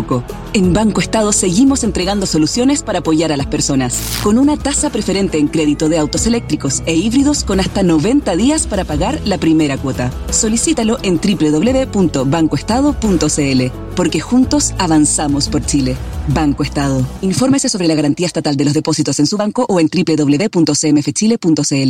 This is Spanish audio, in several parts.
banco. En Banco Estado seguimos entregando soluciones para apoyar a las personas, con una tasa preferente en crédito de autos eléctricos e híbridos con hasta 90 días para pagar la primera cuota. Solicítalo en www.bancoestado.cl, porque juntos avanzamos por Chile. Banco Estado. Infórmese sobre la garantía estatal de los depósitos en su banco o en www.cmfchile.cl.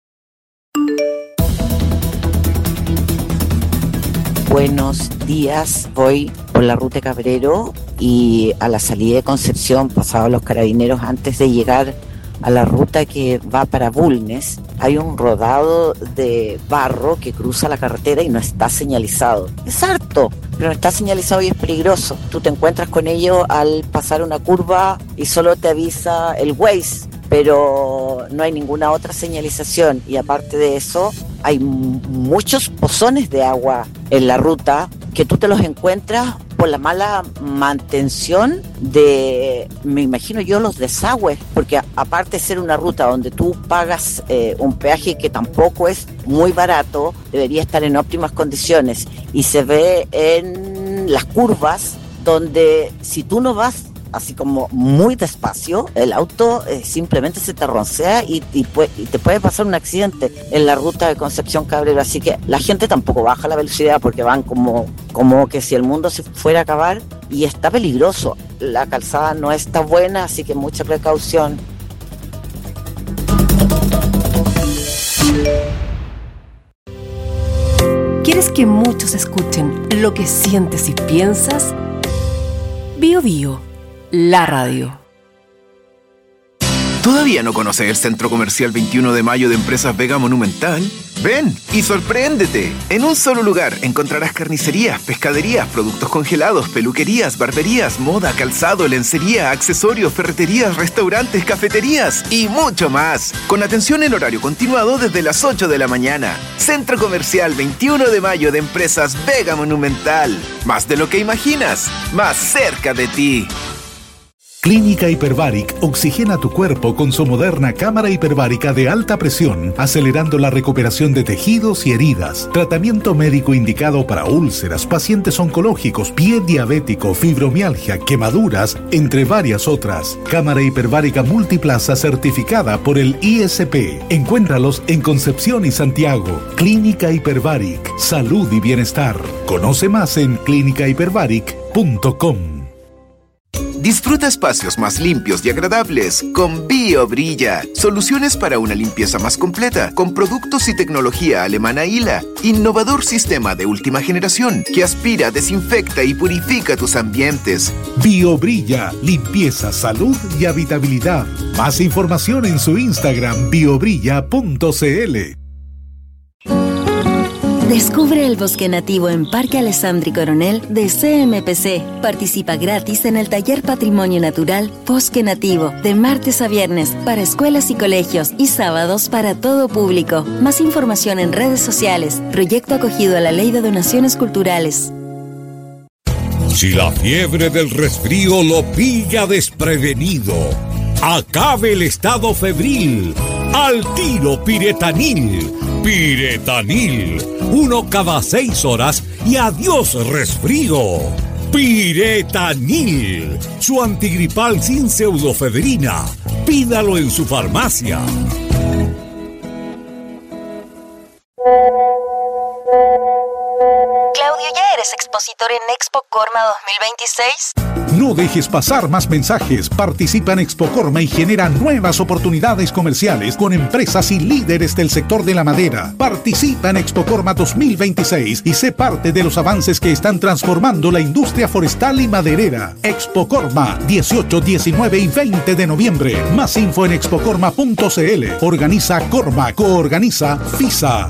Buenos días, voy por la ruta Cabrero y a la salida de Concepción, pasado los Carabineros, antes de llegar a la ruta que va para Bulnes, hay un rodado de barro que cruza la carretera y no está señalizado. Es harto, pero no está señalizado y es peligroso. Tú te encuentras con ello al pasar una curva y solo te avisa el Waze, pero no hay ninguna otra señalización, y aparte de eso hay muchos pozones de agua en la ruta que tú te los encuentras por la mala mantención de, me imagino yo, los desagües, porque aparte de ser una ruta donde tú pagas un peaje que tampoco es muy barato, debería estar en óptimas condiciones, y se ve en las curvas donde si tú no vas así como muy despacio, el auto simplemente se te roncea y te puede pasar un accidente en la ruta de Concepción Cabrero. Así que la gente tampoco baja la velocidad porque van como que si el mundo se fuera a acabar, y está peligroso. La calzada no está buena, así que mucha precaución. ¿Quieres que muchos escuchen lo que sientes y piensas? Bio Bio, la radio. ¿Todavía no conoces el Centro Comercial 21 de Mayo de Empresas Vega Monumental? Ven y sorpréndete. En un solo lugar encontrarás carnicerías, pescaderías, productos congelados, peluquerías, barberías, moda, calzado, lencería, accesorios, ferreterías, restaurantes, cafeterías y mucho más. Con atención en horario continuado desde las 8 de la mañana. Centro Comercial 21 de Mayo de Empresas Vega Monumental. Más de lo que imaginas, más cerca de ti. Clínica Hyperbaric oxigena tu cuerpo con su moderna cámara hiperbárica de alta presión, acelerando la recuperación de tejidos y heridas. Tratamiento médico indicado para úlceras, pacientes oncológicos, pie diabético, fibromialgia, quemaduras, entre varias otras. Cámara hiperbárica multiplaza certificada por el ISP. Encuéntralos en Concepción y Santiago. Clínica Hyperbaric, salud y bienestar. Conoce más en clinicahyperbaric.com. Disfruta espacios más limpios y agradables con BioBrilla. Soluciones para una limpieza más completa con productos y tecnología alemana ILA. Innovador sistema de última generación que aspira, desinfecta y purifica tus ambientes. BioBrilla, limpieza, salud y habitabilidad. Más información en su Instagram biobrilla.cl. Descubre el bosque nativo en Parque Alessandri Coronel de CMPC. Participa gratis en el taller Patrimonio Natural Bosque Nativo, de martes a viernes para escuelas y colegios y sábados para todo público. Más información en redes sociales. Proyecto acogido a la Ley de Donaciones Culturales. Si la fiebre del resfrío lo pilla desprevenido, acabe el estado febril. Al tiro Piretanil. Piretanil. 1 cada 6 horas y adiós resfrío. Piretanil. Su antigripal sin pseudofedrina. Pídalo en su farmacia. Claudio, ¿ya eres expositor en Expo Corma 2026? No dejes pasar más mensajes. Participa en Expo Corma y genera nuevas oportunidades comerciales con empresas y líderes del sector de la madera. Participa en Expo Corma 2026 y sé parte de los avances que están transformando la industria forestal y maderera. Expo Corma, 18, 19 y 20 de noviembre. Más info en expocorma.cl. Organiza Corma, coorganiza FISA.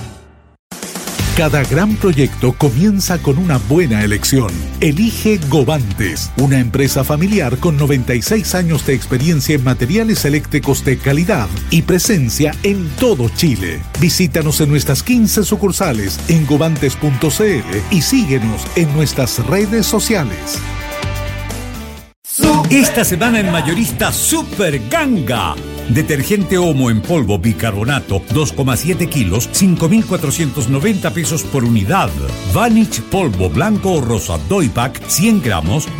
Cada gran proyecto comienza con una buena elección. Elige Govantes, una empresa familiar con 96 años de experiencia en materiales eléctricos de calidad y presencia en todo Chile. Visítanos en nuestras 15 sucursales en govantes.cl y síguenos en nuestras redes sociales. Esta semana en Mayorista Super Ganga. Detergente Omo en polvo bicarbonato, 2,7 kilos, 5.490 pesos por unidad. Vanish polvo blanco o rosa Doipack, 100 gramos,